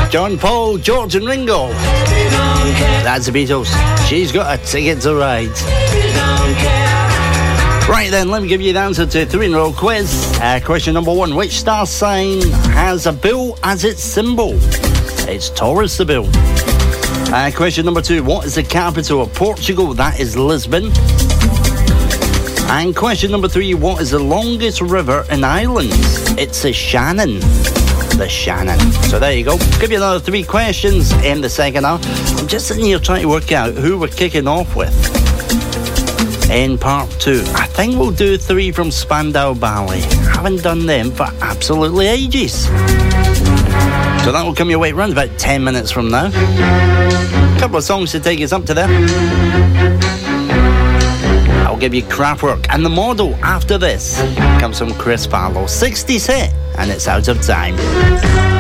John, Paul, George and Ringo. That's the Beatles. She's got a ticket to ride. Right then, let me give you the answer to a 3-in-a-row quiz. Question number 1. Which star sign has a bull as its symbol? It's Taurus, the bull. Question number 2. What is the capital of Portugal? That is Lisbon. And question number 3. What is the longest river in Ireland? It's the Shannon. The Shannon. So there you go. Give you another 3 questions in the second hour. I'm just sitting here trying to work out who we're kicking off with in part 2. I think we'll do 3 from Spandau Ballet. Haven't done them for absolutely ages. So that will come your way around about 10 minutes from now. A couple of songs to take us up to there. I'll give you Kraftwerk, and the model after this comes from Chris Farlow. 60s hit, and it's Out of Time.